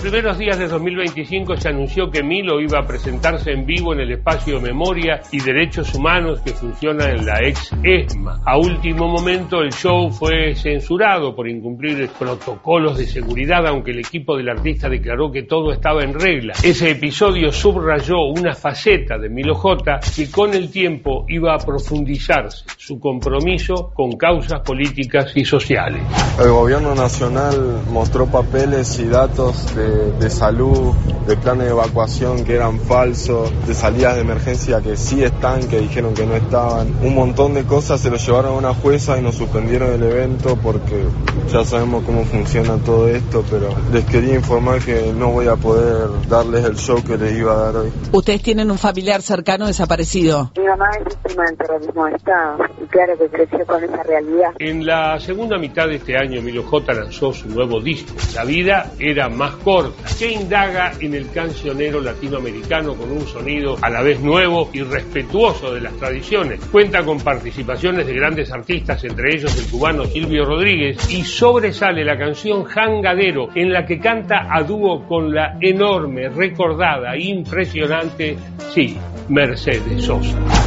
primeros días de 2025 se anunció que Milo iba a presentarse en vivo en el espacio Memoria y Derechos Humanos que funciona en la ex ESMA. A último momento el show fue censurado por incumplir protocolos de seguridad, aunque el equipo del artista declaró que todo estaba en regla. Ese episodio subrayó una faceta de Milo J que con el tiempo iba a profundizarse su compromiso con causas políticas y sociales. El gobierno nacional mostró papeles y datos de salud, de planes de evacuación que eran falsos, de salidas de emergencia que sí están, que dijeron que no estaban. Un montón de cosas se lo llevaron a una jueza y nos suspendieron el evento porque ya sabemos cómo funciona todo esto, pero les quería informar que no voy a poder darles el show que les iba a dar hoy. ¿Ustedes tienen un familiar cercano desaparecido? Mi mamá es víctima del terrorismo de Estado y claro que creció con esa realidad. En la segunda mitad de este año Milo J lanzó su nuevo disco, La vida era más corta, que indaga en el cancionero latinoamericano con un sonido a la vez nuevo y respetuoso de las tradiciones. Cuenta con participaciones de grandes artistas, entre ellos el cubano Silvio Rodríguez, y sobresale la canción Jangadero, en la que canta a dúo con la enorme, recordada, impresionante, sí, Mercedes Sosa.